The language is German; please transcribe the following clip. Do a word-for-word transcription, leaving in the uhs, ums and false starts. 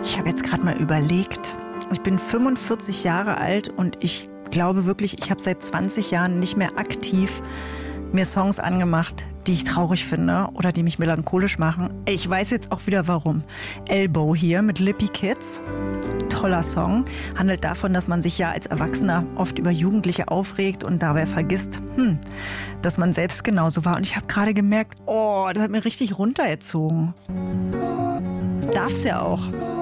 Ich habe jetzt gerade mal überlegt, ich bin fünfundvierzig Jahre alt und ich glaube wirklich, ich habe seit zwanzig Jahren nicht mehr aktiv mir Songs angemacht, die ich traurig finde oder die mich melancholisch machen. Ich weiß jetzt auch wieder warum. Elbow hier mit Lippy Kids. Toller Song. Handelt davon, dass man sich ja als Erwachsener oft über Jugendliche aufregt und dabei vergisst, hm, dass man selbst genauso war. Und ich habe gerade gemerkt, oh, das hat mir richtig runtergezogen. Darf's ja auch.